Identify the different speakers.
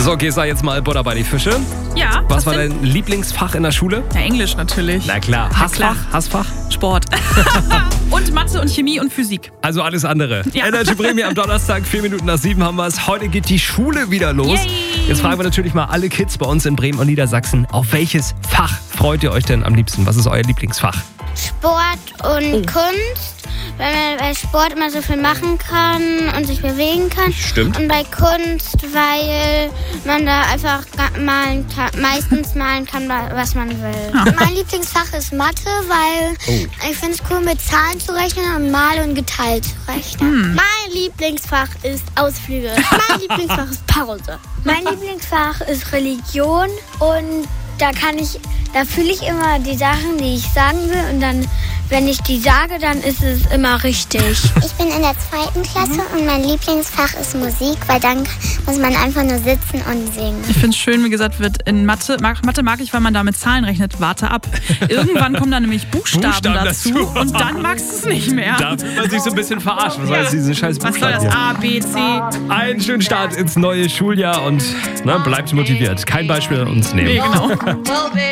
Speaker 1: So, Gesa, jetzt mal Butter bei die Fische.
Speaker 2: Ja.
Speaker 1: Was war dein Lieblingsfach in der Schule?
Speaker 2: Ja, Englisch natürlich.
Speaker 1: Na klar. Hassfach? Hassfach?
Speaker 2: Sport. Und Mathe und Chemie und Physik.
Speaker 1: Also alles andere.
Speaker 2: Ja.
Speaker 1: Energy Premium am Donnerstag, 4 Minuten nach 7 haben wir es. Heute geht die Schule wieder los.
Speaker 2: Yay.
Speaker 1: Jetzt fragen wir natürlich mal alle Kids bei uns in Bremen und Niedersachsen, auf welches Fach freut ihr euch denn am liebsten? Was ist euer Lieblingsfach?
Speaker 3: Sport und Kunst, weil man bei Sport immer so viel machen kann und sich bewegen kann.
Speaker 1: Stimmt.
Speaker 3: Und bei Kunst, weil man da einfach meistens malen kann, was man will. Mein Lieblingsfach ist Mathe, weil ich finde es cool, mit Zahlen zu rechnen und mal und geteilt zu rechnen. Mein Lieblingsfach ist Ausflüge. Mein Lieblingsfach ist Pause. Mein Lieblingsfach ist Religion und da fühle ich immer die Sachen, die ich sagen will, und dann, wenn ich die sage, dann ist es immer richtig. Ich bin in der 2. Klasse und mein Lieblingsfach ist Musik, weil dann muss man einfach nur sitzen und singen.
Speaker 2: Ich finde es schön, wie gesagt, wird in Mathe mag ich, weil man da mit Zahlen rechnet. Warte ab. Irgendwann kommen da nämlich Buchstaben dazu und dann magst du es nicht mehr.
Speaker 1: Da fühlt man sich so ein bisschen verarscht. Was heißt diese scheiß
Speaker 2: Was soll
Speaker 1: Buchstaben
Speaker 2: das?
Speaker 1: hier?
Speaker 2: A, B, C.
Speaker 1: Einen schönen Start ins neue Schuljahr und bleibt motiviert. Kein Beispiel an uns nehmen.
Speaker 2: Nee, genau.